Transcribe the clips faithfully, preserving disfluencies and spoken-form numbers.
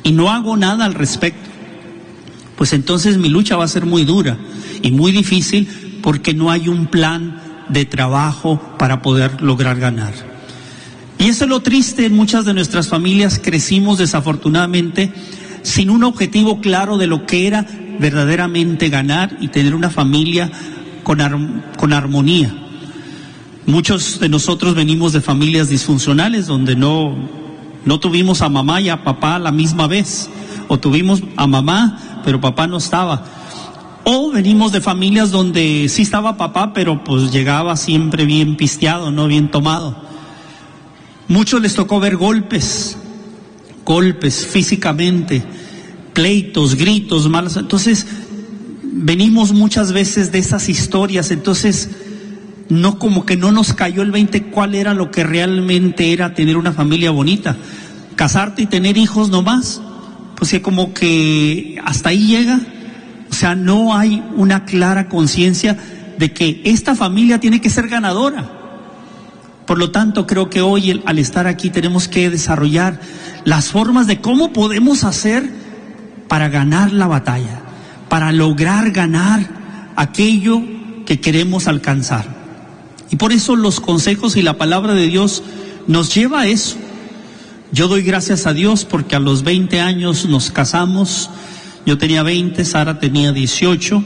y no hago nada al respecto, pues entonces mi lucha va a ser muy dura y muy difícil, porque no hay un plan de trabajo para poder lograr ganar. Y eso es lo triste. En muchas de nuestras familias crecimos desafortunadamente sin un objetivo claro de lo que era verdaderamente ganar y tener una familia con, ar- con armonía. Muchos de nosotros venimos de familias disfuncionales donde no, no tuvimos a mamá y a papá a la misma vez, o tuvimos a mamá pero papá no estaba, o venimos de familias donde sí estaba papá pero pues llegaba siempre bien pisteado, no bien tomado. Muchos les tocó ver golpes, golpes físicamente, pleitos, gritos, malas. Entonces venimos muchas veces de esas historias. Entonces no, como que no nos cayó el veinte cuál era lo que realmente era tener una familia bonita. Casarte y tener hijos nomás, pues que como que hasta ahí llega. O sea, no hay una clara conciencia de que esta familia tiene que ser ganadora. Por lo tanto, creo que hoy al estar aquí tenemos que desarrollar las formas de cómo podemos hacer para ganar la batalla, para lograr ganar aquello que queremos alcanzar. Y por eso los consejos y la palabra de Dios nos lleva a eso. Yo doy gracias a Dios porque a los veinte años nos casamos. Yo tenía veinte, Sara tenía dieciocho.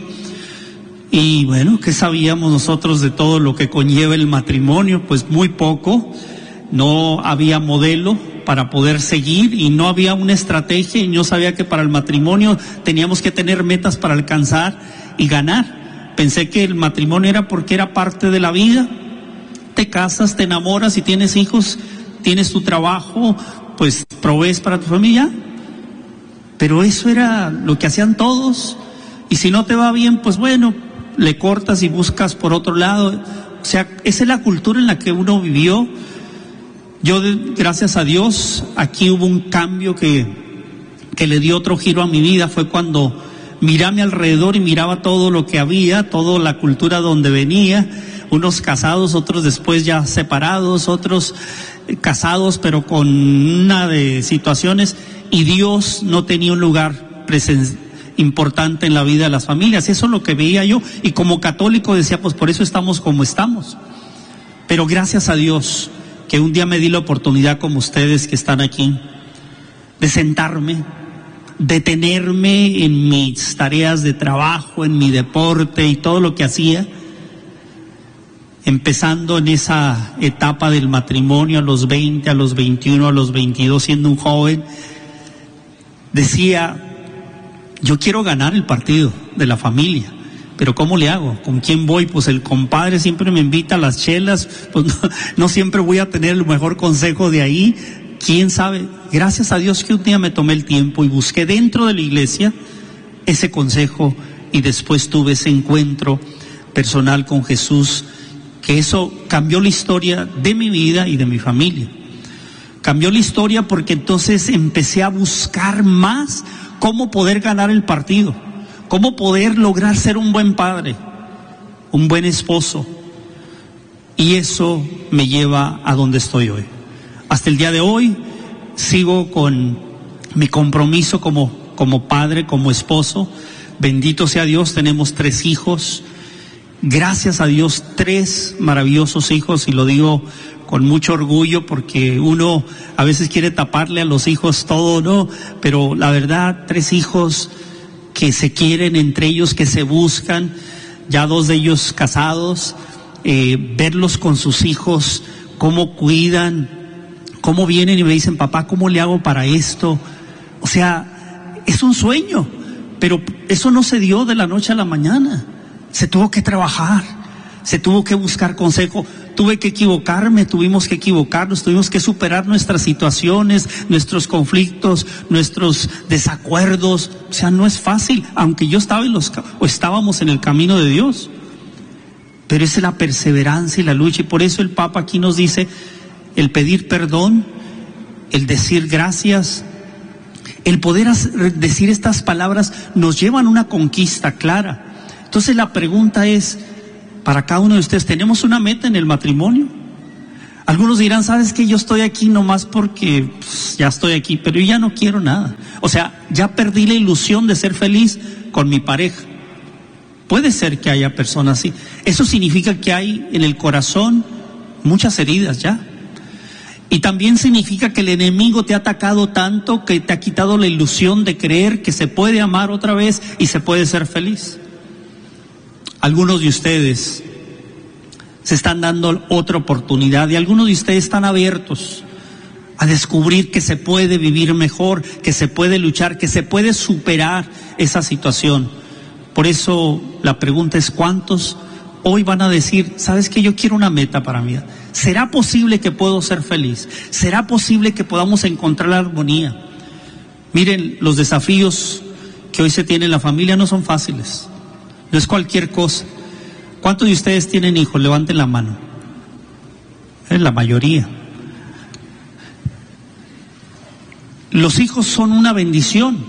Y bueno, ¿qué sabíamos nosotros de todo lo que conlleva el matrimonio? Pues muy poco. No había modelo para poder seguir y no había una estrategia, y yo sabía que para el matrimonio teníamos que tener metas para alcanzar y ganar. Pensé que el matrimonio era porque era parte de la vida. Te casas, te enamoras y tienes hijos, tienes tu trabajo, pues provees para tu familia. Pero eso era lo que hacían todos. Y si no te va bien, pues bueno, le cortas y buscas por otro lado. O sea, esa es la cultura en la que uno vivió. Yo, gracias a Dios, aquí hubo un cambio que, que le dio otro giro a mi vida. Fue cuando miré a mi alrededor y miraba todo lo que había, toda la cultura donde venía. Unos casados, otros después ya separados, otros casados pero con una de situaciones. Y Dios no tenía un lugar presente importante en la vida de las familias. Eso es lo que veía yo, y como católico decía, pues por eso estamos como estamos. Pero gracias a Dios que un día me di la oportunidad, como ustedes que están aquí, de sentarme, detenerme en mis tareas de trabajo, en mi deporte y todo lo que hacía, empezando en esa etapa del matrimonio a los veinte, a los veintiuno, a los veintidós, siendo un joven. Decía, yo quiero ganar el partido de la familia, pero ¿cómo le hago? ¿Con quién voy? Pues el compadre siempre me invita a las chelas, pues no, no siempre voy a tener el mejor consejo de ahí. ¿Quién sabe? Gracias a Dios que un día me tomé el tiempo y busqué dentro de la iglesia ese consejo, y después tuve ese encuentro personal con Jesús, que eso cambió la historia de mi vida y de mi familia. Cambió la historia porque entonces empecé a buscar más cómo poder ganar el partido, cómo poder lograr ser un buen padre, un buen esposo. Y eso me lleva a donde estoy hoy. Hasta el día de hoy sigo con mi compromiso como, como padre, como esposo. Bendito sea Dios, tenemos tres hijos. Gracias a Dios, tres maravillosos hijos, y lo digo con mucho orgullo porque uno a veces quiere taparle a los hijos todo, ¿no? Pero la verdad, tres hijos que se quieren entre ellos, que se buscan, ya dos de ellos casados, eh, verlos con sus hijos, cómo cuidan, cómo vienen y me dicen, papá, ¿cómo le hago para esto? O sea, es un sueño, pero eso no se dio de la noche a la mañana. Se tuvo que trabajar, se tuvo que buscar consejo, tuve que equivocarme, tuvimos que equivocarnos, tuvimos que superar nuestras situaciones, nuestros conflictos, nuestros desacuerdos. O sea, no es fácil, aunque yo estaba en los, o estábamos en el camino de Dios. Pero es la perseverancia y la lucha, y por eso el Papa aquí nos dice, el pedir perdón, el decir gracias, el poder hacer, decir estas palabras nos llevan a una conquista clara. Entonces la pregunta es, para cada uno de ustedes, ¿tenemos una meta en el matrimonio? Algunos dirán, ¿sabes qué? Yo estoy aquí nomás porque pues, ya estoy aquí, pero yo ya no quiero nada. O sea, ya perdí la ilusión de ser feliz con mi pareja. Puede ser que haya personas así. Eso significa que hay en el corazón muchas heridas ya. Y también significa que el enemigo te ha atacado tanto que te ha quitado la ilusión de creer que se puede amar otra vez y se puede ser feliz. Algunos de ustedes se están dando otra oportunidad y algunos de ustedes están abiertos a descubrir que se puede vivir mejor, que se puede luchar, que se puede superar esa situación. Por eso la pregunta es, ¿cuántos hoy van a decir, sabes que yo quiero una meta para mi vida? ¿Será posible que puedo ser feliz? ¿Será posible que podamos encontrar la armonía? Miren, los desafíos que hoy se tienen en la familia no son fáciles. No es cualquier cosa. ¿Cuántos de ustedes tienen hijos? Levanten la mano. Es la mayoría. Los hijos son una bendición,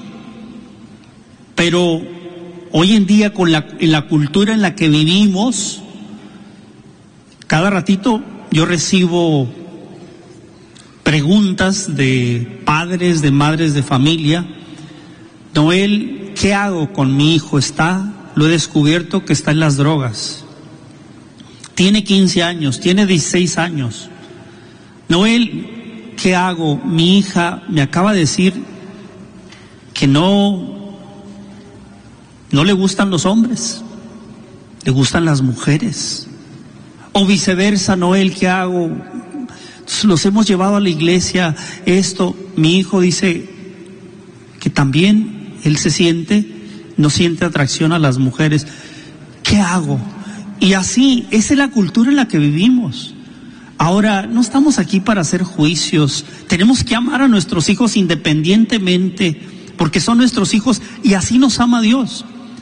pero hoy en día con la, en la cultura en la que vivimos, cada ratito yo recibo preguntas de padres, de madres de familia. Noel, ¿qué hago con mi hijo? Está, lo he descubierto que está en las drogas. Tiene quince años, tiene dieciséis años. Noel, ¿qué hago? Mi hija me acaba de decir que no, no le gustan los hombres, le gustan las mujeres. O viceversa, Noel, ¿qué hago? Los hemos llevado a la iglesia, esto. Mi hijo dice que también él se siente, no siente atracción a las mujeres. ¿Qué hago? Y así, esa es la cultura en la que vivimos. Ahora, no estamos aquí para hacer juicios. Tenemos que amar a nuestros hijos independientemente, porque son nuestros hijos y así nos ama Dios.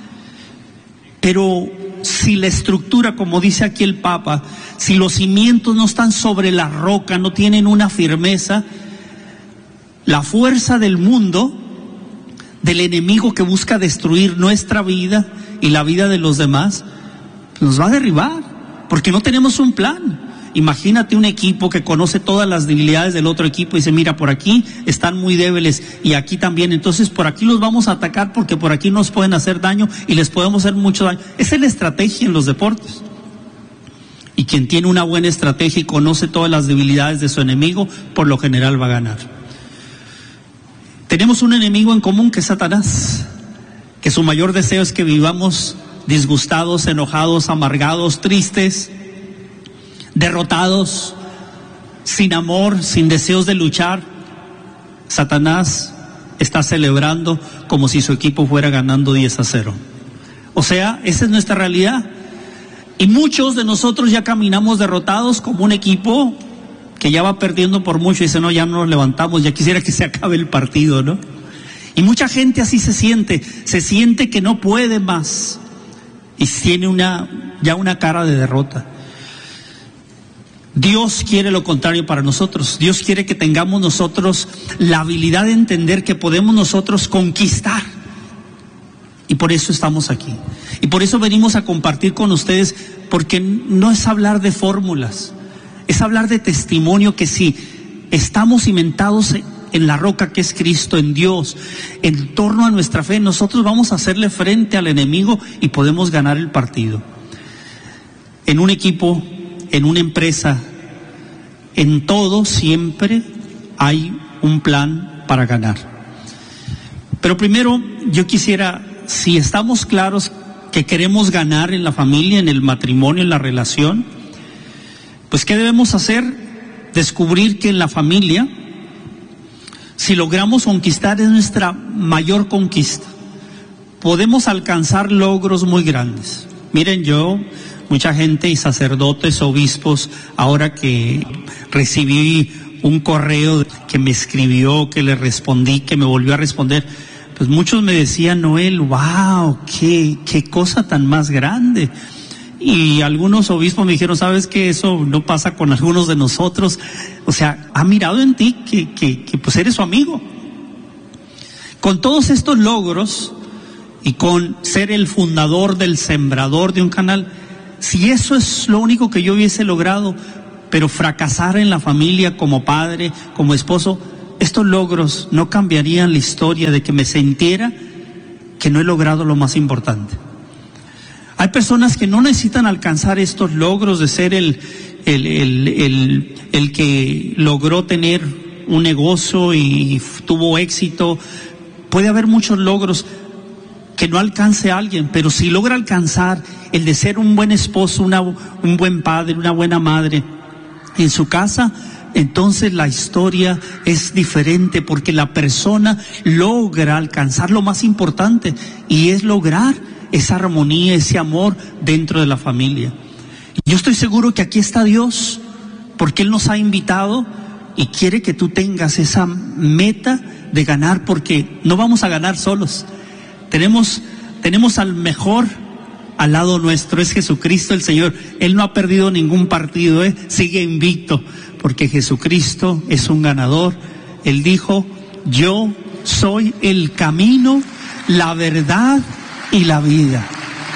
Pero si la estructura, como dice aquí el Papa, si los cimientos no están sobre la roca, no tienen una firmeza, la fuerza del mundo, del enemigo que busca destruir nuestra vida y la vida de los demás, nos va a derribar, porque no tenemos un plan. Imagínate un equipo que conoce todas las debilidades del otro equipo y dice, mira, por aquí están muy débiles y aquí también, entonces por aquí los vamos a atacar porque por aquí nos pueden hacer daño y les podemos hacer mucho daño. Esa es la estrategia en los deportes. Y quien tiene una buena estrategia y conoce todas las debilidades de su enemigo, por lo general va a ganar. Tenemos un enemigo en común que es Satanás, que su mayor deseo es que vivamos disgustados, enojados, amargados, tristes, derrotados, sin amor, sin deseos de luchar. Satanás está celebrando como si su equipo fuera ganando diez a cero. O sea, esa es nuestra realidad. Y muchos de nosotros ya caminamos derrotados como un equipo que ya va perdiendo por mucho y dice, no, ya no nos levantamos, ya quisiera que se acabe el partido, ¿no? Y mucha gente así se siente, se siente que no puede más y tiene una, ya una cara de derrota. Dios quiere lo contrario para nosotros. Dios quiere que tengamos nosotros la habilidad de entender que podemos nosotros conquistar. Y por eso estamos aquí. Y por eso venimos a compartir con ustedes, porque no es hablar de fórmulas, es hablar de testimonio, que si estamos cimentados en la roca que es Cristo, en Dios, en torno a nuestra fe, nosotros vamos a hacerle frente al enemigo y podemos ganar el partido. En un equipo, en una empresa, en todo siempre hay un plan para ganar. Pero primero yo quisiera, si estamos claros que queremos ganar en la familia, en el matrimonio, en la relación, pues ¿qué debemos hacer? Descubrir que en la familia, si logramos conquistar, es nuestra mayor conquista. Podemos alcanzar logros muy grandes. Miren, yo, mucha gente y sacerdotes, obispos, ahora que recibí un correo que me escribió, que le respondí, que me volvió a responder, pues muchos me decían, Noel, wow, qué, qué cosa tan más grande. Y algunos obispos me dijeron, ¿sabes qué? Eso no pasa con algunos de nosotros. O sea, ha mirado en ti que, que, que pues eres su amigo. Con todos estos logros y con ser el fundador del Sembrador de un canal, si eso es lo único que yo hubiese logrado, pero fracasar en la familia como padre, como esposo, estos logros no cambiarían la historia de que me sintiera que no he logrado lo más importante. Hay personas que no necesitan alcanzar estos logros de ser el, el, el, el, el que logró tener un negocio y tuvo éxito. Puede haber muchos logros que no alcance a alguien, pero si logra alcanzar el de ser un buen esposo, una, un buen padre, una buena madre en su casa, entonces la historia es diferente, porque la persona logra alcanzar lo más importante, y es lograr esa armonía, ese amor dentro de la familia. Yo estoy seguro que aquí está Dios, porque Él nos ha invitado y quiere que tú tengas esa meta de ganar, porque no vamos a ganar solos. Tenemos, tenemos al mejor al lado nuestro, es Jesucristo el Señor. Él no ha perdido ningún partido, ¿eh? Sigue invicto, porque Jesucristo es un ganador. Él dijo: yo soy el camino, la verdad y la vida.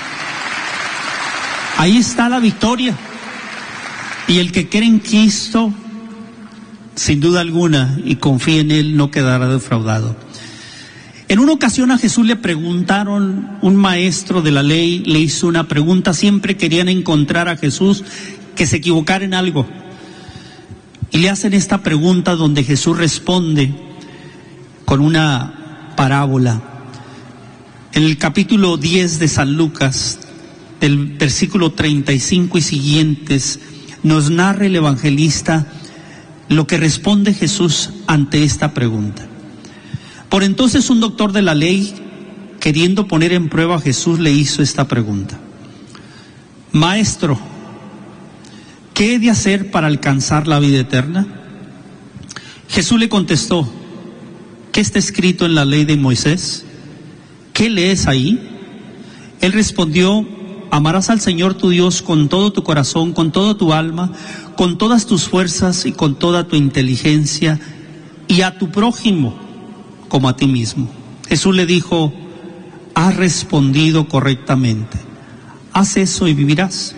Ahí está la victoria. Y el que cree en Cristo, sin duda alguna, y confía en Él, no quedará defraudado. En una ocasión a Jesús le preguntaron, un maestro de la ley le hizo una pregunta. Siempre querían encontrar a Jesús que se equivocara en algo. Y le hacen esta pregunta donde Jesús responde con una parábola. En el capítulo diez de San Lucas, del versículo treinta y cinco y siguientes, nos narra el evangelista lo que responde Jesús ante esta pregunta. Por entonces un doctor de la ley, queriendo poner en prueba a Jesús, le hizo esta pregunta: Maestro, ¿qué he de hacer para alcanzar la vida eterna? Jesús le contestó: ¿qué está escrito en la ley de Moisés? ¿Qué lees ahí? Él respondió: amarás al Señor tu Dios con todo tu corazón, con toda tu alma, con todas tus fuerzas y con toda tu inteligencia, y a tu prójimo como a ti mismo. Jesús le dijo: has respondido correctamente, haz eso y vivirás.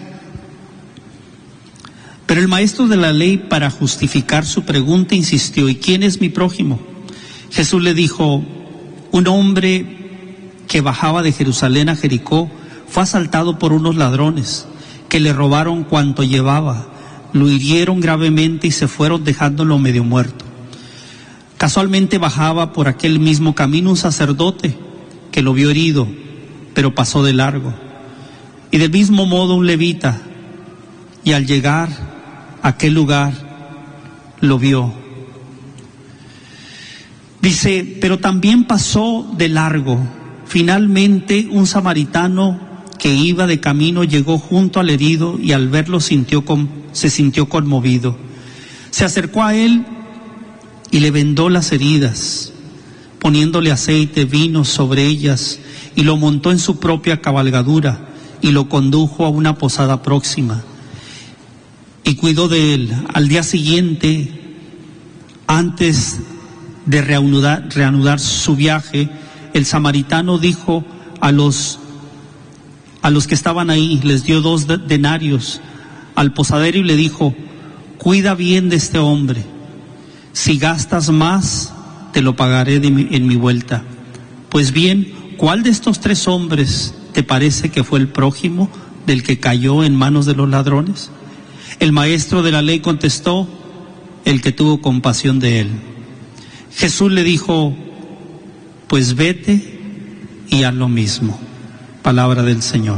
Pero el maestro de la ley, para justificar su pregunta, insistió: ¿y quién es mi prójimo? Jesús le dijo: un hombre que bajaba de Jerusalén a Jericó fue asaltado por unos ladrones que le robaron cuanto llevaba, lo hirieron gravemente y se fueron dejándolo medio muerto. Casualmente bajaba por aquel mismo camino un sacerdote que lo vio herido, pero pasó de largo. Y del mismo modo un levita, y al llegar a aquel lugar lo vio. Dice: pero también pasó de largo. Finalmente un samaritano que iba de camino llegó junto al herido y al verlo sintió con, se sintió conmovido. Se acercó a él y le vendó las heridas, poniéndole aceite, vino sobre ellas, y lo montó en su propia cabalgadura y lo condujo a una posada próxima y cuidó de él. Al día siguiente, antes de reanudar, reanudar su viaje, el samaritano dijo a los a los que estaban ahí, les dio dos denarios al posadero y le dijo: cuida bien de este hombre, si gastas más te lo pagaré de mi, en mi vuelta. Pues bien, ¿cuál de estos tres hombres te parece que fue el prójimo del que cayó en manos de los ladrones? El maestro de la ley contestó: el que tuvo compasión de él. Jesús le dijo: pues vete y haz lo mismo. Palabra del Señor.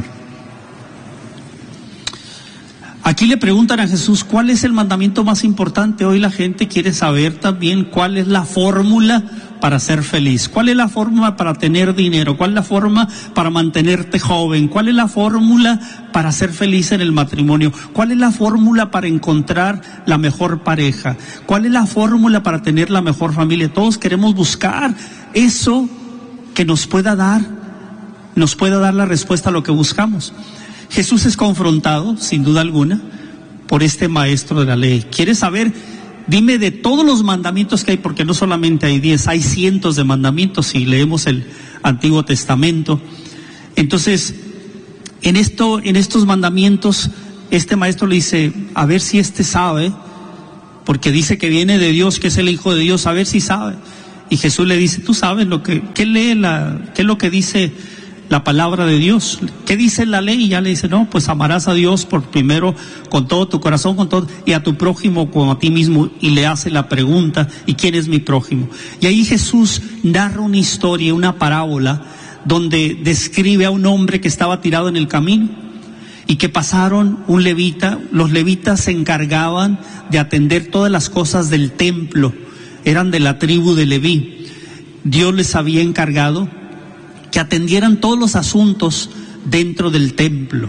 Aquí le preguntan a Jesús: ¿cuál es el mandamiento más importante? Hoy la gente quiere saber también cuál es la fórmula para ser feliz. ¿Cuál es la fórmula para tener dinero? ¿Cuál es la forma para mantenerte joven? ¿Cuál es la fórmula para ser feliz en el matrimonio? ¿Cuál es la fórmula para encontrar la mejor pareja? ¿Cuál es la fórmula para tener la mejor familia? Todos queremos buscar eso que nos pueda dar, nos pueda dar la respuesta a lo que buscamos. Jesús es confrontado, sin duda alguna, por este maestro de la ley. ¿Quieres saber? Dime de todos los mandamientos que hay, porque no solamente hay diez, hay cientos de mandamientos si leemos el Antiguo Testamento. Entonces, en esto, en estos mandamientos, este maestro le dice, a ver si este sabe, porque dice que viene de Dios, que es el Hijo de Dios, a ver si sabe. Y Jesús le dice, tú sabes lo que, ¿qué lee la, qué es lo que dice la palabra de Dios? ¿Qué dice la ley? Y ya le dice, no, pues amarás a Dios por primero con todo tu corazón, con todo, y a tu prójimo como a ti mismo. Y le hace la pregunta, ¿y quién es mi prójimo? Y ahí Jesús narra una historia, una parábola, donde describe a un hombre que estaba tirado en el camino y que pasaron un levita. Los levitas se encargaban de atender todas las cosas del templo, eran de la tribu de Leví. Dios les había encargado que atendieran todos los asuntos dentro del templo,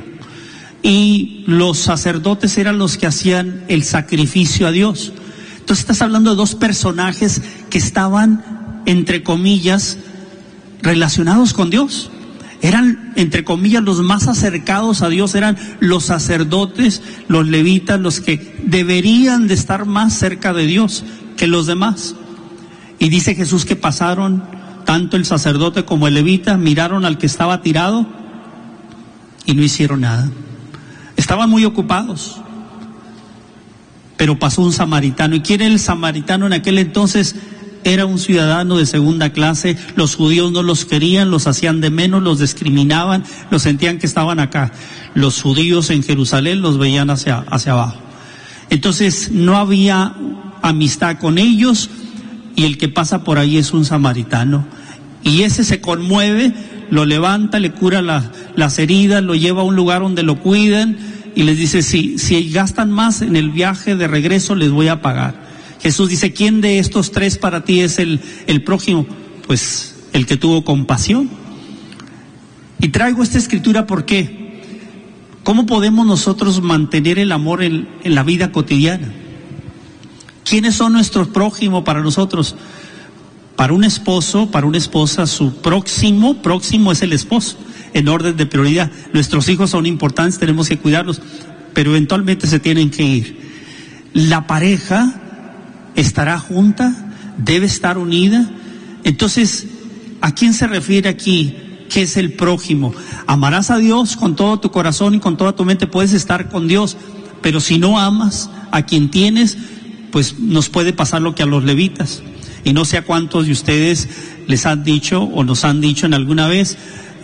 y los sacerdotes eran los que hacían el sacrificio a Dios. Entonces estás hablando de dos personajes que estaban, entre comillas, relacionados con Dios. Eran, entre comillas, los más acercados a Dios, eran los sacerdotes, los levitas, los que deberían de estar más cerca de Dios que los demás. Y dice Jesús que pasaron, tanto el sacerdote como el levita, miraron al que estaba tirado y no hicieron nada. Estaban muy ocupados. Pero pasó un samaritano. ¿Y quién era el samaritano en aquel entonces? Era un ciudadano de segunda clase. Los judíos no los querían, los hacían de menos, los discriminaban, los sentían que estaban acá. Los judíos en Jerusalén los veían hacia, hacia abajo. Entonces no había amistad con ellos, y el que pasa por ahí es un samaritano. Y ese se conmueve, lo levanta, le cura la, las heridas, lo lleva a un lugar donde lo cuidan, y les dice, si, si gastan más en el viaje de regreso, les voy a pagar. Jesús dice, ¿quién de estos tres para ti es el, el prójimo? Pues el que tuvo compasión. Y traigo esta escritura, ¿por qué? ¿Cómo podemos nosotros mantener el amor en, en la vida cotidiana? ¿Quiénes son nuestros prójimos para nosotros? Para un esposo, para una esposa, su próximo, próximo es el esposo, en orden de prioridad. Nuestros hijos son importantes, tenemos que cuidarlos, pero eventualmente se tienen que ir. La pareja estará junta, debe estar unida. Entonces, ¿a quién se refiere aquí? ¿Qué es el prójimo? Amarás a Dios con todo tu corazón y con toda tu mente, puedes estar con Dios, pero si no amas a quien tienes, pues nos puede pasar lo que a los levitas. Y no sé a cuántos de ustedes les han dicho o nos han dicho en alguna vez,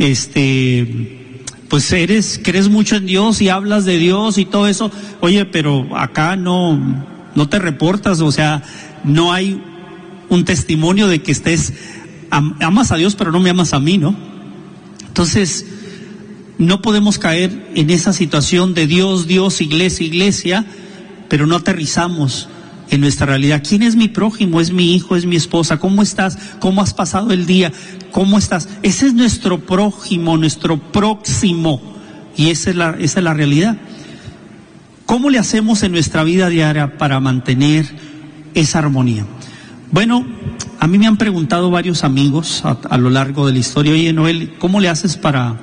este, pues eres, crees mucho en Dios y hablas de Dios y todo eso, oye, pero acá no, no te reportas, o sea, no hay un testimonio de que estés, am, amas a Dios pero no me amas a mí, ¿no? Entonces, no podemos caer en esa situación de Dios, Dios, iglesia, iglesia, pero no aterrizamos en nuestra realidad. ¿Quién es mi prójimo? ¿Es mi hijo? ¿Es mi esposa? ¿Cómo estás? ¿Cómo has pasado el día? ¿Cómo estás? Ese es nuestro prójimo, nuestro próximo, y esa es la, esa es la realidad. ¿Cómo le hacemos en nuestra vida diaria para mantener esa armonía? Bueno, a mí me han preguntado varios amigos a, a lo largo de la historia, oye Noel, ¿cómo le haces para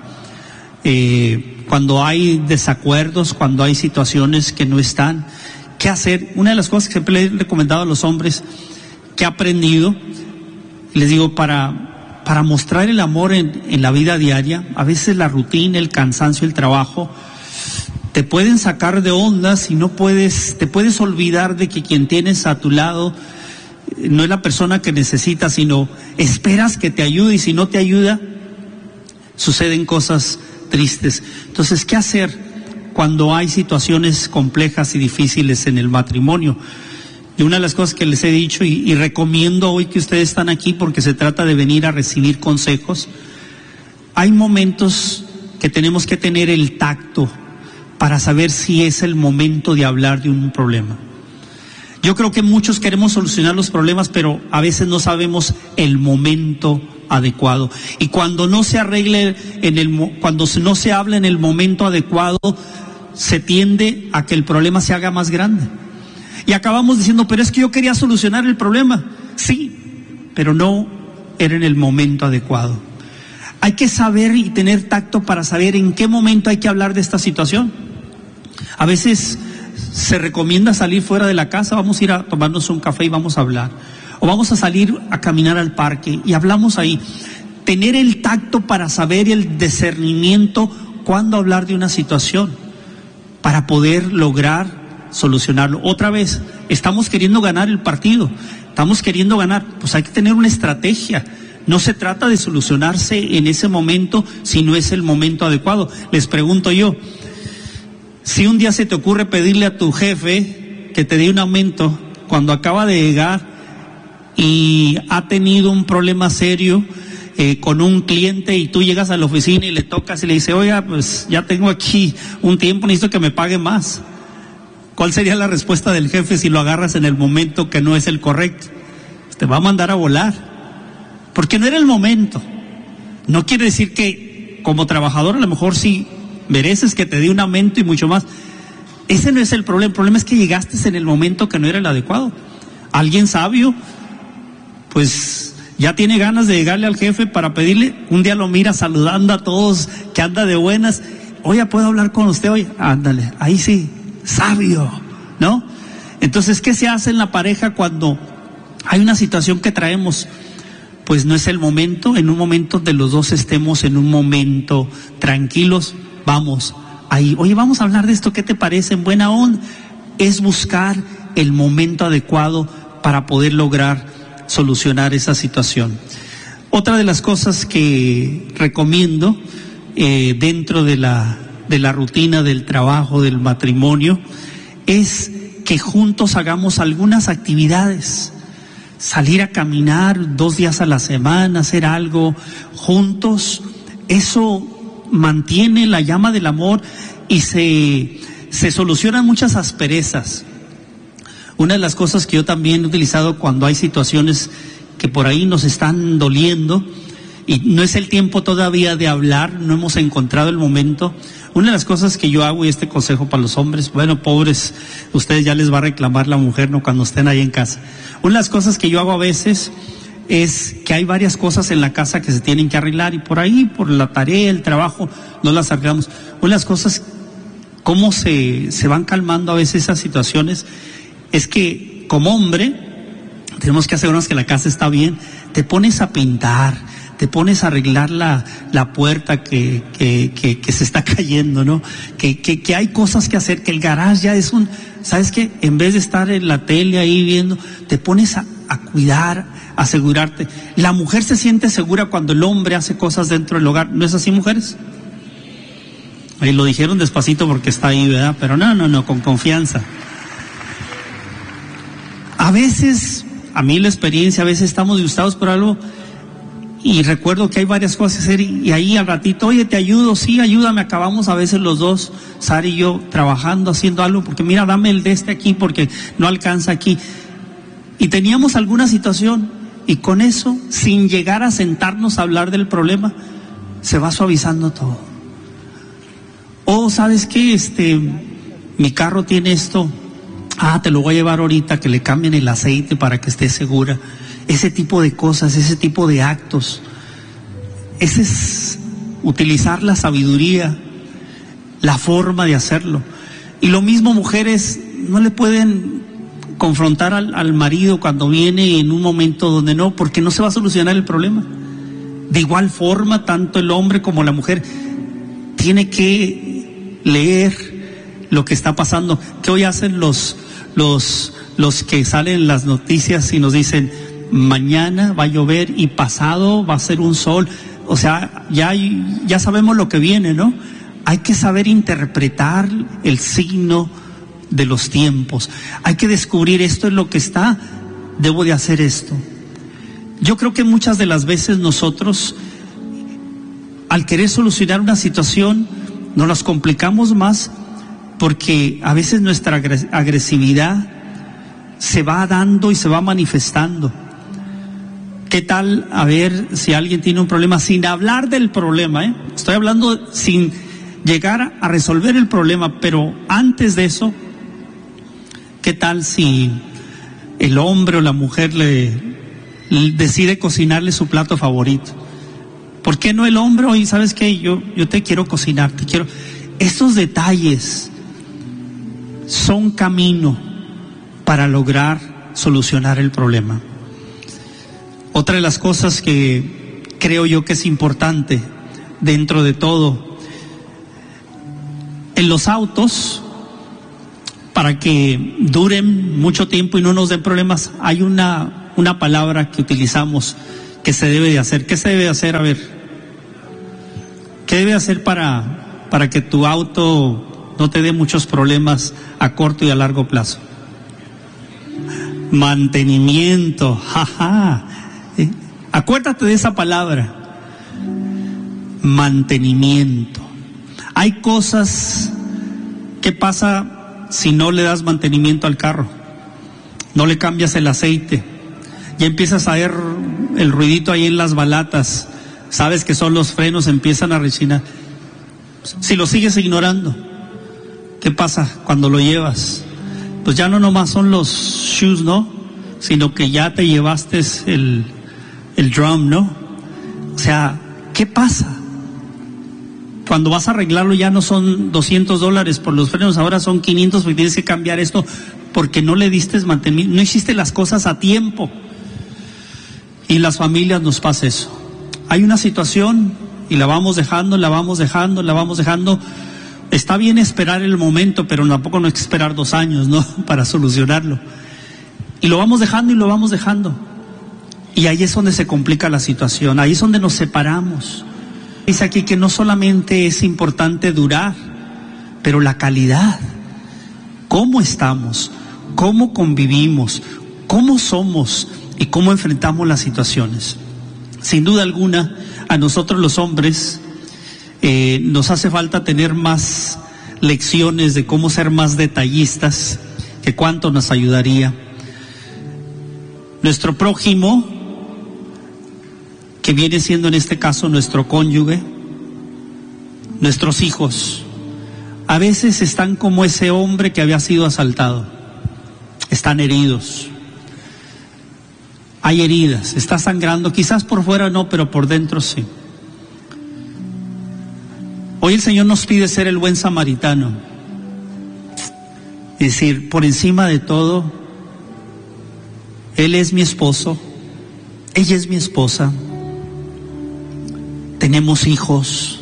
eh, cuando hay desacuerdos, cuando hay situaciones que no están? ¿Qué hacer? Una de las cosas que siempre le he recomendado a los hombres que he aprendido, les digo, para, para mostrar el amor en, en la vida diaria, a veces la rutina, el cansancio, el trabajo, te pueden sacar de ondas y no puedes, te puedes olvidar de que quien tienes a tu lado no es la persona que necesitas, sino esperas que te ayude, y si no te ayuda, suceden cosas tristes. Entonces, ¿qué hacer cuando hay situaciones complejas y difíciles en el matrimonio? Y una de las cosas que les he dicho y, y recomiendo hoy que ustedes están aquí porque se trata de venir a recibir consejos, hay momentos que tenemos que tener el tacto para saber si es el momento de hablar de un problema. Yo creo que muchos queremos solucionar los problemas, pero a veces no sabemos el momento adecuado. Y cuando no se arregle en el, cuando no se habla en el momento adecuado, se tiende a que el problema se haga más grande. Y acabamos diciendo, pero es que yo quería solucionar el problema. Sí, pero no era en el momento adecuado. Hay que saber y tener tacto para saber en qué momento hay que hablar de esta situación. A veces se recomienda salir fuera de la casa, vamos a ir a tomarnos un café y vamos a hablar. O vamos a salir a caminar al parque y hablamos ahí. Tener el tacto para saber el discernimiento cuándo hablar de una situación. para poder lograr solucionarlo. Otra vez, estamos queriendo ganar el partido, estamos queriendo ganar, pues hay que tener una estrategia. No se trata de solucionarse en ese momento si no es el momento adecuado. Les pregunto yo, si un día se te ocurre pedirle a tu jefe que te dé un aumento cuando acaba de llegar y ha tenido un problema serio eh, con un cliente, y tú llegas a la oficina y le tocas y le dices, oiga, pues ya tengo aquí un tiempo, necesito que me pague más. ¿Cuál sería la respuesta del jefe si lo agarras en el momento que no es el correcto? Te va a mandar a volar, porque no era el momento. No quiere decir que como trabajador a lo mejor sí mereces que te dé un aumento y mucho más. Ese no es el problema. El problema es que llegaste en el momento que no era el adecuado. Alguien sabio, pues ya tiene ganas de llegarle al jefe para pedirle. Un día lo mira saludando a todos, que anda de buenas. Oye, ¿puedo hablar con usted hoy? Ándale, ahí sí, sabio, ¿no? Entonces, ¿qué se hace en la pareja cuando hay una situación que traemos? Pues no es el momento. En un momento donde los dos estemos en un momento tranquilos, vamos ahí, oye, vamos a hablar de esto, ¿qué te parece? En buena onda. Es buscar el momento adecuado para poder lograr solucionar esa situación. Otra de las cosas que recomiendo eh, dentro de la, de la rutina del trabajo, del matrimonio, es que juntos hagamos algunas actividades. Salir a caminar dos días a la semana, hacer algo juntos, eso mantiene la llama del amor y se, se solucionan muchas asperezas. Una de las cosas que yo también he utilizado cuando hay situaciones que por ahí nos están doliendo y no es el tiempo todavía de hablar, no hemos encontrado el momento. Una de las cosas que yo hago, y este consejo para los hombres, bueno, pobres, ustedes ya les va a reclamar la mujer, ¿no?, cuando estén ahí en casa. Una de las cosas que yo hago a veces es que hay varias cosas en la casa que se tienen que arreglar y por ahí, por la tarea, el trabajo, no las arreglamos. Una de las cosas, cómo se, se van calmando a veces esas situaciones, es que como hombre, tenemos que asegurarnos que la casa está bien, te pones a pintar, te pones a arreglar la, la puerta que, que, que, que se está cayendo, ¿no? Que, que, que hay cosas que hacer, que el garage ya es un, ¿sabes qué? En vez de estar en la tele ahí viendo, te pones a, a cuidar, a asegurarte. La mujer se siente segura cuando el hombre hace cosas dentro del hogar, ¿no es así, mujeres? Ahí lo dijeron despacito porque está ahí, ¿verdad? Pero no, no, no, con confianza. A veces, a mí la experiencia, a veces estamos disgustados por algo y recuerdo que hay varias cosas que hacer y, y ahí al ratito, oye, te ayudo, sí, ayúdame, acabamos a veces los dos, Sara y yo, trabajando, haciendo algo, porque mira, dame el de este aquí porque no alcanza aquí. Y teníamos alguna situación y con eso, sin llegar a sentarnos a hablar del problema, se va suavizando todo. Oh, ¿sabes qué? Este, mi carro tiene esto. Ah, te lo voy a llevar ahorita, que le cambien el aceite para que esté segura. Ese tipo de cosas, ese tipo de actos. Ese es utilizar la sabiduría, la forma de hacerlo. Y lo mismo, mujeres, no le pueden confrontar al, al marido cuando viene en un momento donde no, porque no se va a solucionar el problema. De igual forma, tanto el hombre como la mujer tiene que leer lo que está pasando. ¿Qué hoy hacen los los los que salen en las noticias y nos dicen mañana va a llover y pasado va a ser un sol? O sea, ya ya sabemos lo que viene, ¿no? Hay que saber interpretar el signo de los tiempos. Hay que descubrir, esto es lo que está, debo de hacer esto. Yo creo que muchas de las veces nosotros, al querer solucionar una situación, nos las complicamos más porque a veces nuestra agresividad se va dando y se va manifestando. ¿Qué tal a ver si alguien tiene un problema sin hablar del problema, eh? Estoy hablando sin llegar a resolver el problema, pero antes de eso, ¿qué tal si el hombre o la mujer le, le decide cocinarle su plato favorito? ¿Por qué no el hombre? Oye, ¿sabes qué? Yo, yo te quiero cocinar, te quiero. Estos detalles son camino para lograr solucionar el problema. Otra de las cosas que creo yo que es importante dentro de todo, en los autos, para que duren mucho tiempo y no nos den problemas, hay una, una palabra que utilizamos que se debe de hacer. ¿Qué se debe de hacer? A ver, ¿qué debe hacer para, para que tu auto no te dé muchos problemas a corto y a largo plazo? Mantenimiento, jaja. ¿Eh? Acuérdate de esa palabra. Mantenimiento. Hay cosas que pasa si no le das mantenimiento al carro, no le cambias el aceite, ya empiezas a ver el ruidito ahí en las balatas, sabes que son los frenos, empiezan a rechinar. Si lo sigues ignorando, ¿qué pasa cuando lo llevas? Pues ya no nomás son los shoes, ¿no? Sino que ya te llevaste el, el drum, ¿no? O sea, ¿qué pasa? Cuando vas a arreglarlo ya no son doscientos dólares por los frenos, ahora son quinientos porque tienes que cambiar esto porque no le diste mantenimiento, no hiciste las cosas a tiempo. Y las familias nos pasa eso. Hay una situación y la vamos dejando, la vamos dejando, la vamos dejando. Está bien esperar el momento, pero tampoco no hay que esperar dos años, ¿no? Para solucionarlo. Y lo vamos dejando y lo vamos dejando. Y ahí es donde se complica la situación, ahí es donde nos separamos. Dice aquí que no solamente es importante durar, pero la calidad. ¿Cómo estamos? ¿Cómo convivimos? ¿Cómo somos? ¿Y cómo enfrentamos las situaciones? Sin duda alguna, a nosotros los hombres eh, nos hace falta tener más lecciones de cómo ser más detallistas, que cuánto nos ayudaría. Nuestro prójimo, que viene siendo en este caso nuestro cónyuge, nuestros hijos, a veces están como ese hombre que había sido asaltado, están heridos, hay heridas, está sangrando, quizás por fuera no, pero por dentro sí. Hoy el Señor nos pide ser el buen samaritano, es decir, por encima de todo, Él es mi esposo, ella es mi esposa, tenemos hijos,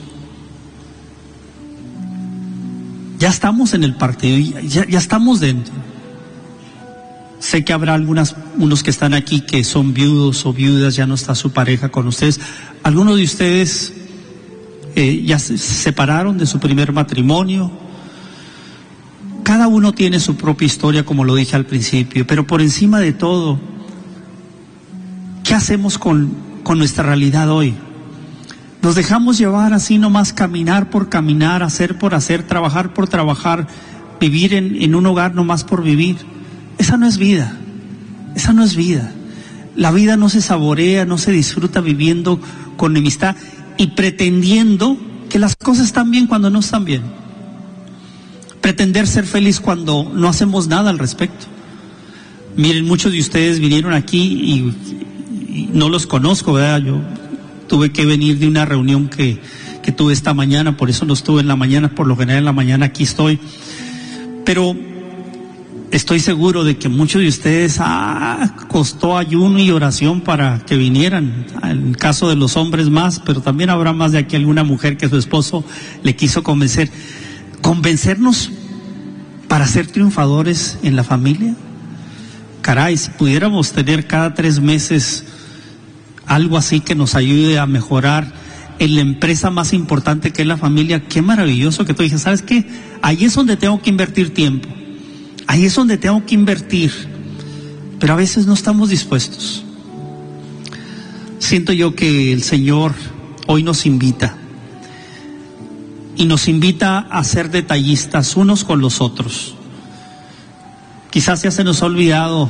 ya estamos en el partido, ya, ya estamos dentro. Sé que habrá algunas, unos que están aquí que son viudos o viudas, ya no está su pareja con ustedes. Algunos de ustedes eh, ya se separaron de su primer matrimonio. Cada uno tiene su propia historia, como lo dije al principio, pero por encima de todo, ¿qué hacemos con, con nuestra realidad hoy? Nos dejamos llevar así nomás, caminar por caminar, hacer por hacer, trabajar por trabajar, vivir en, en un hogar nomás por vivir. Esa no es vida, esa no es vida. La vida no se saborea, no se disfruta viviendo con enemistad y pretendiendo que las cosas están bien cuando no están bien. Pretender ser feliz cuando no hacemos nada al respecto. Miren, muchos de ustedes vinieron aquí y, y no los conozco, ¿verdad? Yo tuve que venir de una reunión que, que tuve esta mañana, por eso no estuve en la mañana, por lo general en la mañana aquí estoy. Pero estoy seguro de que muchos de ustedes ah, costó ayuno y oración para que vinieran, en el caso de los hombres más, pero también habrá más de aquí alguna mujer que su esposo le quiso convencer. ¿Convencernos para ser triunfadores en la familia? Caray, si pudiéramos tener cada tres meses algo así que nos ayude a mejorar en la empresa más importante que es la familia, qué maravilloso que tú dices, ¿sabes qué? Ahí es donde tengo que invertir tiempo, ahí es donde tengo que invertir, pero a veces no estamos dispuestos. Siento yo que el Señor hoy nos invita, y nos invita a ser detallistas unos con los otros. Quizás ya se nos ha olvidado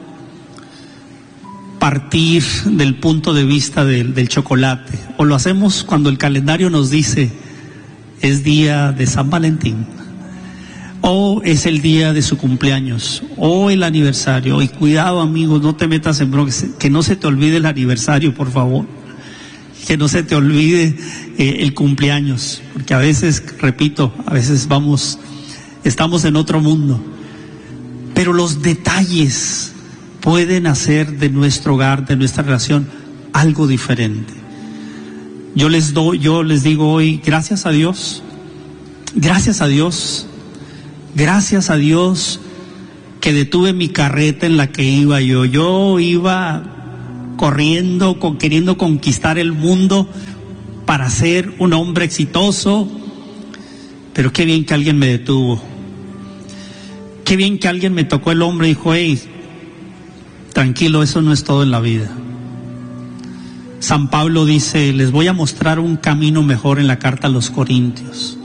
partir del punto de vista del, del chocolate, o lo hacemos cuando el calendario nos dice es día de San Valentín, o es el día de su cumpleaños, o el aniversario. Y cuidado, amigos, no te metas en broncas, que no se te olvide el aniversario, por favor, que no se te olvide eh, el cumpleaños, porque a veces, repito, a veces vamos, estamos en otro mundo, pero los detalles pueden hacer de nuestro hogar, de nuestra relación, algo diferente. Yo les doy, yo les digo hoy, gracias a Dios, gracias a Dios, Gracias a Dios que detuve mi carreta en la que iba yo. Yo iba corriendo, con, queriendo conquistar el mundo para ser un hombre exitoso, pero qué bien que alguien me detuvo. Qué bien que alguien me tocó el hombro y dijo, hey, tranquilo, eso no es todo en la vida. San Pablo dice, les voy a mostrar un camino mejor en la carta a los Corintios.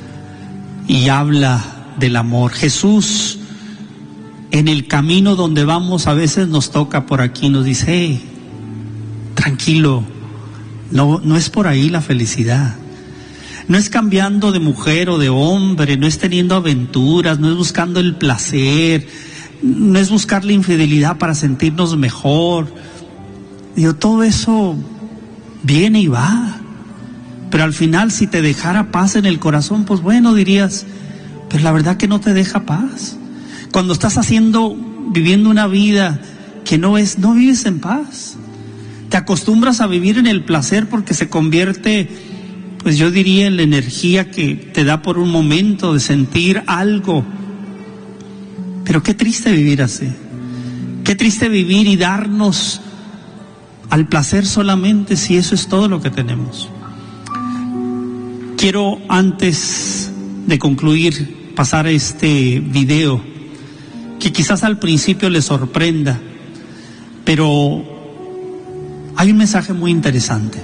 Y habla del amor. Jesús, en el camino donde vamos, a veces nos toca por aquí, nos dice, hey, tranquilo, no, no es por ahí la felicidad. No es cambiando de mujer o de hombre, no es teniendo aventuras, no es buscando el placer, no es buscar la infidelidad para sentirnos mejor. Digo, todo eso viene y va, pero al final si te dejara paz en el corazón, pues bueno, dirías, pero la verdad que no te deja paz. Cuando estás haciendo, viviendo una vida que no es, no vives en paz. Te acostumbras a vivir en el placer porque se convierte, pues yo diría, en la energía que te da por un momento de sentir algo. Pero qué triste vivir así. Qué triste vivir y darnos al placer solamente si eso es todo lo que tenemos. Quiero, antes de concluir, pasar este video que quizás al principio les sorprenda, pero hay un mensaje muy interesante.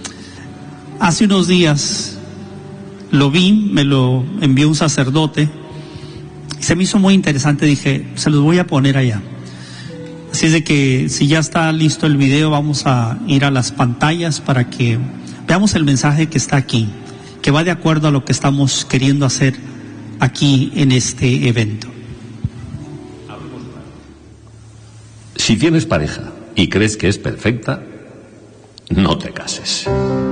Hace unos días lo vi, me lo envió un sacerdote, y se me hizo muy interesante, dije, se los voy a poner allá. Así es de que si ya está listo el video, vamos a ir a las pantallas para que veamos el mensaje que está aquí, que va de acuerdo a lo que estamos queriendo hacer aquí en este evento. Si tienes pareja y crees que es perfecta, no te cases.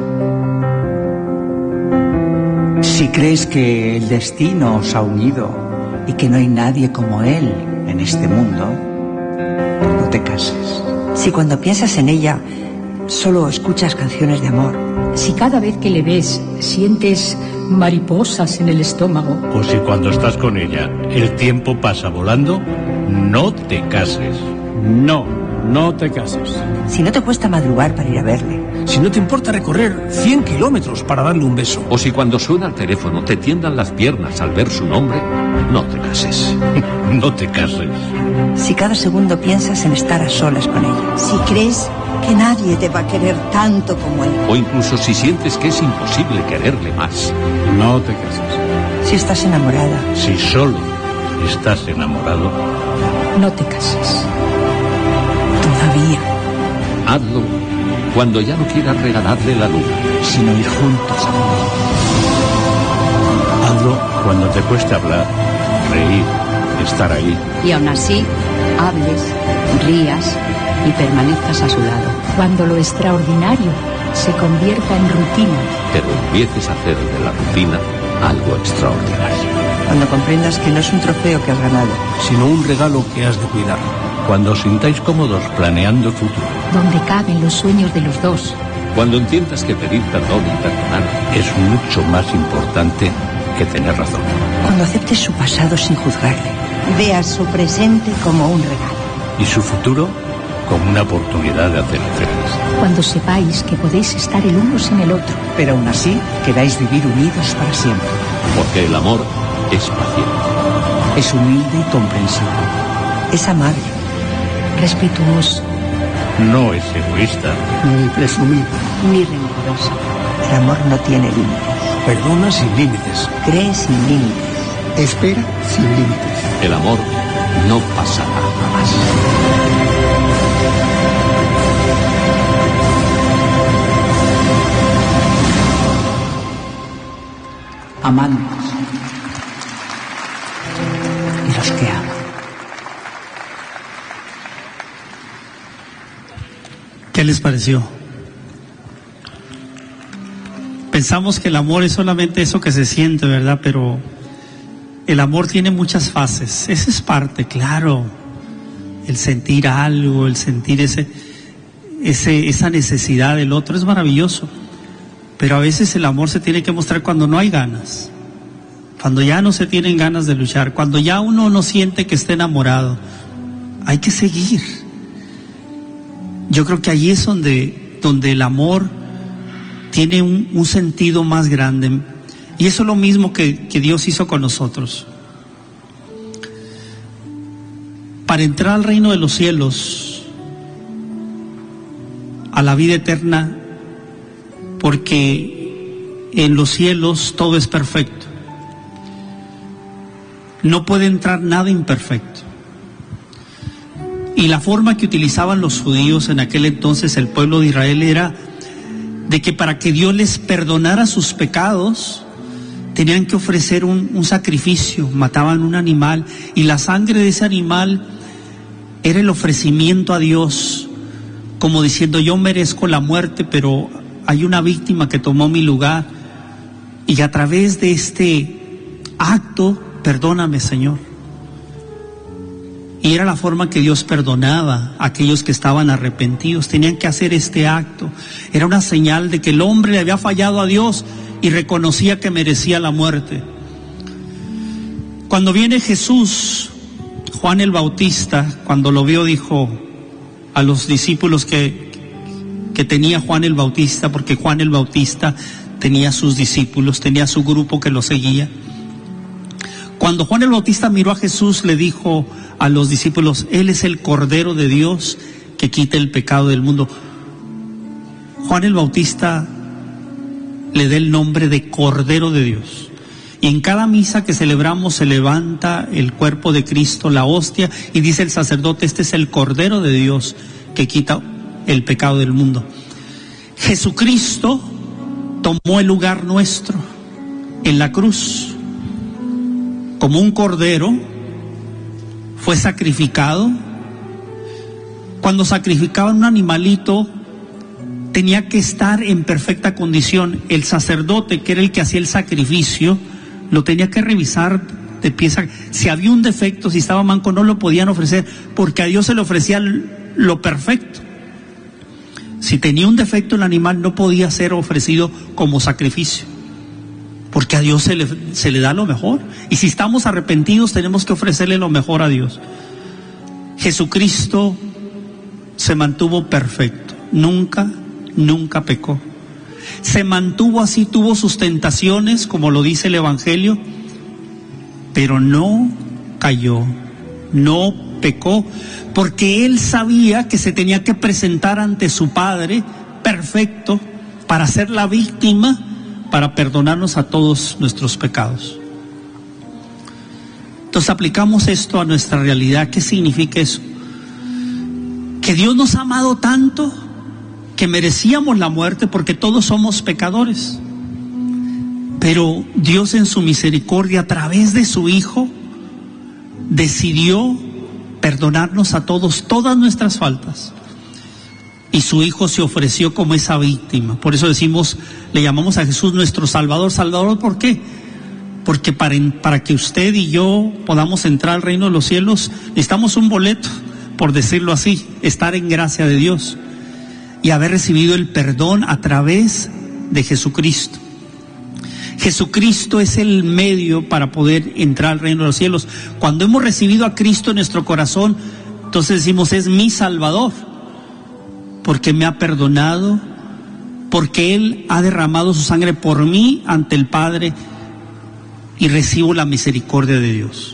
Si crees que el destino os ha unido y que no hay nadie como él en este mundo, no te cases. Si cuando piensas en ella solo escuchas canciones de amor. Si cada vez que le ves sientes mariposas en el estómago. O si cuando estás con ella el tiempo pasa volando, no te cases. No, no te cases. Si no te cuesta madrugar para ir a verle. Si no te importa recorrer cien kilómetros para darle un beso. O si cuando suena el teléfono te tiendan las piernas al ver su nombre, no te cases. No te cases. Si cada segundo piensas en estar a solas con ella. Si crees que nadie te va a querer tanto como él. O incluso si sientes que es imposible quererle más. No te cases. Si estás enamorada. Si solo estás enamorado, no te cases. Todavía. Hazlo cuando ya no quieras regalarle la luna, sino ir juntos a morir. Hazlo cuando te cueste hablar, reír, estar ahí. Y aún así, hables, rías y permanezcas a su lado. Cuando lo extraordinario se convierta en rutina. Pero empieces a hacer de la rutina algo extraordinario. Cuando comprendas que no es un trofeo que has ganado, sino un regalo que has de cuidar. Cuando os sintáis cómodos planeando el futuro. Donde caben los sueños de los dos. Cuando entiendas que pedir perdón y perdonar es mucho más importante que tener razón. Cuando aceptes su pasado sin juzgarle. Veas su presente como un regalo. Y su futuro como una oportunidad de hacerle feliz. Cuando sepáis que podéis estar el uno sin el otro. Pero aún así queráis vivir unidos para siempre. Porque el amor es paciente. Es humilde y comprensivo. Es amable. Respetuoso. No es egoísta. Ni presumido. Ni rencoroso. El amor no tiene límites. Perdona sin límites. Cree sin límites. Espera sin límites. El amor no pasará jamás. Amantes y los que aman. ¿Qué les pareció? Pensamos que el amor es solamente eso que se siente, ¿verdad? Pero el amor tiene muchas fases. Esa es parte, claro. El sentir algo, el sentir ese, ese, esa necesidad del otro es maravilloso. Pero a veces el amor se tiene que mostrar cuando no hay ganas. cuando ya no se tienen ganas de luchar, cuando ya uno no siente que esté enamorado, hay que seguir. Yo creo que allí es donde, donde el amor tiene un, un sentido más grande. Y eso es lo mismo que, que Dios hizo con nosotros. Para entrar al reino de los cielos, a la vida eterna, porque en los cielos todo es perfecto. No puede entrar nada imperfecto. Y la forma que utilizaban los judíos en aquel entonces, el pueblo de Israel, era de que para que Dios les perdonara sus pecados, tenían que ofrecer un, un sacrificio. Mataban un animal y la sangre de ese animal era el ofrecimiento a Dios, como diciendo: yo merezco la muerte, pero hay una víctima que tomó mi lugar, y a través de este acto, perdóname, Señor. Y era la forma que Dios perdonaba a aquellos que estaban arrepentidos. Tenían que hacer este acto. Era una señal de que el hombre le había fallado a Dios y reconocía que merecía la muerte. Cuando viene Jesús, Juan el Bautista, cuando lo vio, dijo a los discípulos que, que tenía Juan el Bautista, porque Juan el Bautista tenía sus discípulos, tenía su grupo que lo seguía. Cuando Juan el Bautista miró a Jesús, le dijo a los discípulos: Él es el Cordero de Dios que quita el pecado del mundo. Juan el Bautista le da el nombre de Cordero de Dios. Y en cada misa que celebramos se levanta el cuerpo de Cristo, la hostia, y dice el sacerdote: este es el Cordero de Dios que quita el pecado del mundo. Jesucristo tomó el lugar nuestro en la cruz. Como un cordero, fue sacrificado. Cuando sacrificaban un animalito, tenía que estar en perfecta condición. El sacerdote, que era el que hacía el sacrificio, lo tenía que revisar de pieza. Si había un defecto, si estaba manco, no lo podían ofrecer, porque a Dios se le ofrecía lo perfecto. Si tenía un defecto el animal, no podía ser ofrecido como sacrificio, porque a Dios se le, se le da lo mejor. Y si estamos arrepentidos, tenemos que ofrecerle lo mejor a Dios. Jesucristo se mantuvo perfecto, nunca, nunca pecó. Se mantuvo así, tuvo sus tentaciones, como lo dice el Evangelio, pero no cayó, no pecó, porque Él sabía que se tenía que presentar ante su Padre perfecto para ser la víctima, para perdonarnos a todos nuestros pecados. Entonces aplicamos esto a nuestra realidad. ¿Qué significa eso? Que Dios nos ha amado tanto que merecíamos la muerte, porque todos somos pecadores. Pero Dios, en su misericordia, a través de su Hijo, decidió perdonarnos a todos todas nuestras faltas. Y su Hijo se ofreció como esa víctima. Por eso decimos, le llamamos a Jesús nuestro Salvador. Salvador, ¿por qué? Porque para, para que usted y yo podamos entrar al reino de los cielos, necesitamos un boleto, por decirlo así, estar en gracia de Dios y haber recibido el perdón a través de Jesucristo. Jesucristo es el medio para poder entrar al reino de los cielos. Cuando hemos recibido a Cristo en nuestro corazón, entonces decimos: es mi Salvador, porque me ha perdonado, porque Él ha derramado su sangre por mí ante el Padre, y recibo la misericordia de Dios.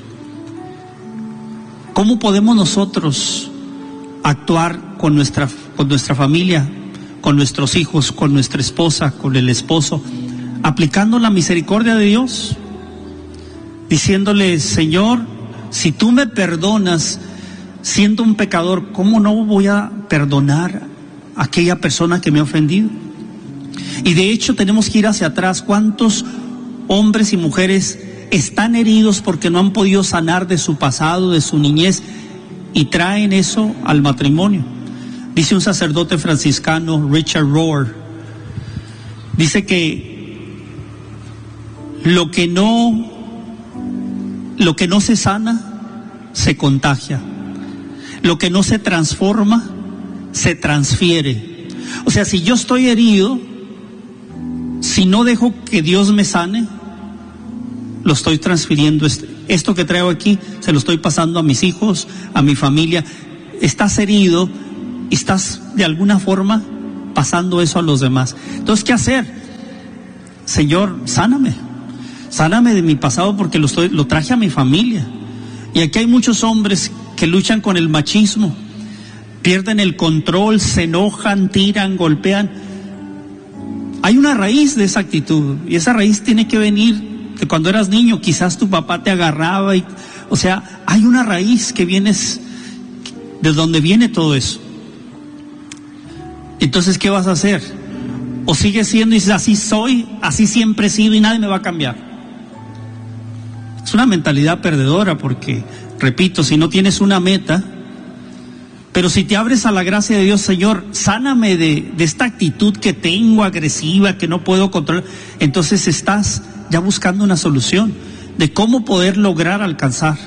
¿Cómo podemos nosotros actuar con nuestra, con nuestra familia, con nuestros hijos, con nuestra esposa, con el esposo? Aplicando la misericordia de Dios, diciéndole: Señor, si tú me perdonas siendo un pecador, ¿cómo no voy a perdonar a aquella persona que me ha ofendido? Y de hecho tenemos que ir hacia atrás. ¿Cuántos hombres y mujeres están heridos porque no han podido sanar de su pasado, de su niñez, y traen eso al matrimonio? Dice un sacerdote franciscano, Richard Rohr, dice que lo que no lo que no se sana se contagia, lo que no se transforma se transfiere. O sea, si yo estoy herido, si no dejo que Dios me sane, lo estoy transfiriendo. Esto que traigo aquí se lo estoy pasando a mis hijos, a mi familia. Estás herido y estás de alguna forma pasando eso a los demás. Entonces, ¿qué hacer? Señor, sáname. Sáname de mi pasado porque lo, estoy, lo traje a mi familia. Y aquí hay muchos hombres que luchan con el machismo. Pierden el control, se enojan, tiran, golpean. Hay una raíz de esa actitud. Y esa raíz tiene que venir de cuando eras niño. Quizás tu papá te agarraba. Y, o sea, hay una raíz que vienes, de donde viene todo eso. Entonces, ¿qué vas a hacer? O sigues siendo y dices, así soy, así siempre he sido y nadie me va a cambiar. Es una mentalidad perdedora porque, repito, si no tienes una meta, pero si te abres a la gracia de Dios, Señor, sáname de, de esta actitud que tengo agresiva, que no puedo controlar, entonces estás ya buscando una solución de cómo poder lograr alcanzar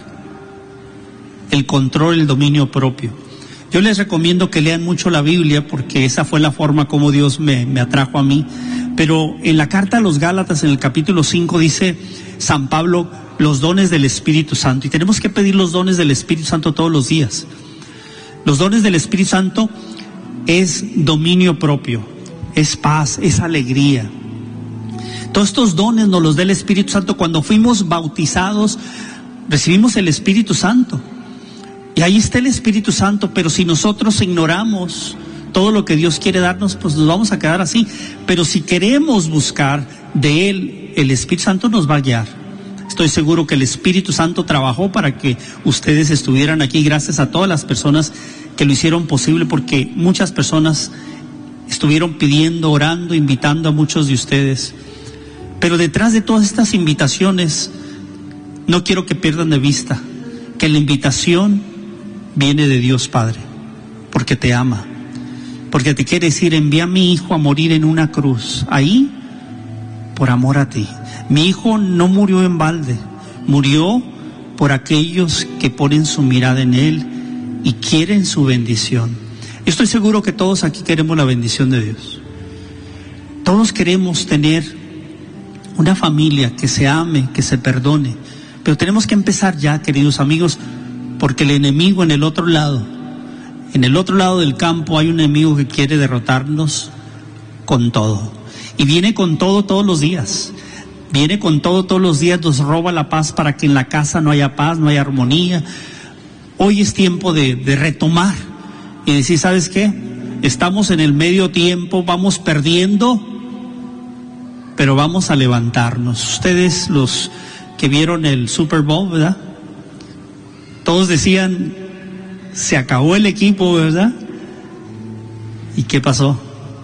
el control, el dominio propio. Yo les recomiendo que lean mucho la Biblia porque esa fue la forma como Dios me, me atrajo a mí. Pero en la carta a los Gálatas, en el capítulo cinco, dice San Pablo, los dones del Espíritu Santo. Y tenemos que pedir los dones del Espíritu Santo todos los días. Los dones del Espíritu Santo es dominio propio, es paz, es alegría. Todos estos dones nos los da el Espíritu Santo. Cuando fuimos bautizados, recibimos el Espíritu Santo. Y ahí está el Espíritu Santo, pero si nosotros ignoramos todo lo que Dios quiere darnos, pues nos vamos a quedar así. Pero si queremos buscar de Él, el Espíritu Santo nos va a guiar. Estoy seguro que el Espíritu Santo trabajó para que ustedes estuvieran aquí, gracias a todas las personas que lo hicieron posible, porque muchas personas estuvieron pidiendo, orando, invitando a muchos de ustedes. Pero detrás de todas estas invitaciones, no quiero que pierdan de vista que la invitación viene de Dios Padre, porque te ama, porque te quiere decir, envía a mi hijo a morir en una cruz, ahí, por amor a ti. Mi hijo no murió en balde, murió por aquellos que ponen su mirada en él y quieren su bendición. Yo estoy seguro que todos aquí queremos la bendición de Dios. Todos queremos tener una familia que se ame, que se perdone, pero tenemos que empezar ya, queridos amigos, porque el enemigo en el otro lado, en el otro lado del campo hay un enemigo que quiere derrotarnos con todo. Y viene con todo todos los días. Viene con todo todos los días, nos roba la paz para que en la casa no haya paz, no haya armonía. Hoy es tiempo de, de retomar y decir, ¿sabes qué? Estamos en el medio tiempo, vamos perdiendo, pero vamos a levantarnos. Ustedes, los que vieron el Super Bowl, ¿verdad? Todos decían, se acabó el equipo, ¿verdad? ¿Y qué pasó?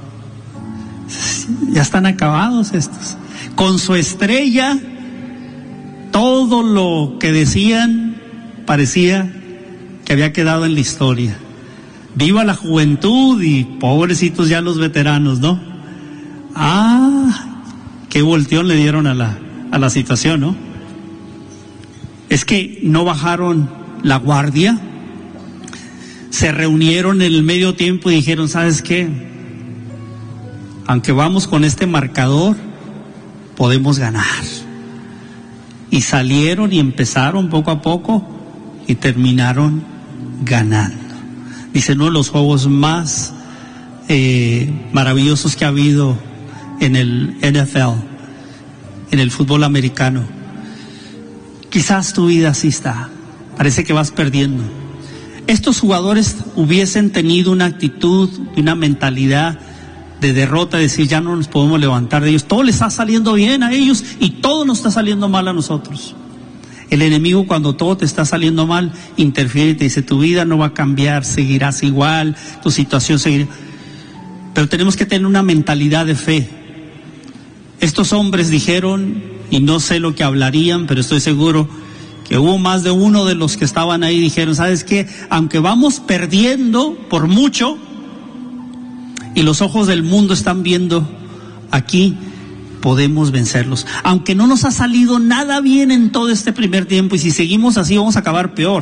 Ya están acabados estos. Con su estrella, todo lo que decían parecía que había quedado en la historia. Viva la juventud y pobrecitos ya los veteranos, ¿no? Ah, qué volteón le dieron a la, a la situación, ¿no? Es que no bajaron la guardia, se reunieron en el medio tiempo y dijeron, ¿sabes qué? Aunque vamos con este marcador, podemos ganar. Y salieron y empezaron poco a poco y terminaron ganando. Dice, uno de los juegos más eh, maravillosos que ha habido en el N F L, en el fútbol americano. Quizás tu vida así está, parece que vas perdiendo. Estos jugadores hubiesen tenido una actitud, una mentalidad de derrota, de decir, ya no nos podemos levantar de ellos. Todo les está saliendo bien a ellos y todo nos está saliendo mal a nosotros. El enemigo, cuando todo te está saliendo mal, interfiere y te dice, tu vida no va a cambiar, seguirás igual, tu situación seguirá. Pero tenemos que tener una mentalidad de fe. Estos hombres dijeron, y no sé lo que hablarían, pero estoy seguro que hubo más de uno de los que estaban ahí, dijeron, ¿sabes qué? Aunque vamos perdiendo por mucho, y los ojos del mundo están viendo aquí, podemos vencerlos. Aunque no nos ha salido nada bien en todo este primer tiempo, y si seguimos así vamos a acabar peor.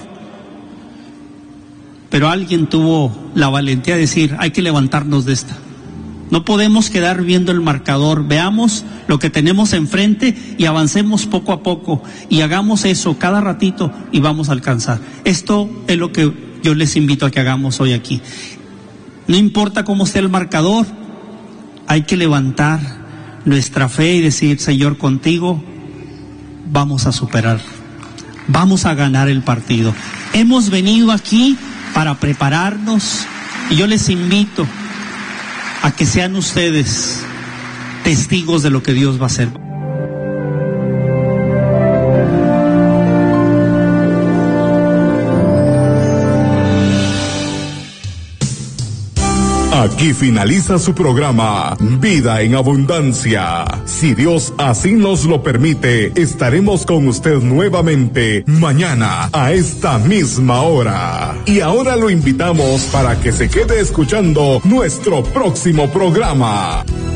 Pero alguien tuvo la valentía de decir, hay que levantarnos de esta. No podemos quedar viendo el marcador. Veamos lo que tenemos enfrente y avancemos poco a poco y hagamos eso cada ratito y vamos a alcanzar. Esto es lo que yo les invito a que hagamos hoy aquí. No importa cómo esté el marcador, hay que levantar nuestra fe y decir: Señor, contigo vamos a superar, vamos a ganar el partido. Hemos venido aquí para prepararnos y yo les invito a que sean ustedes testigos de lo que Dios va a hacer. Aquí finaliza su programa Vida en Abundancia. Si Dios así nos lo permite, estaremos con usted nuevamente mañana a esta misma hora. Y ahora lo invitamos para que se quede escuchando nuestro próximo programa.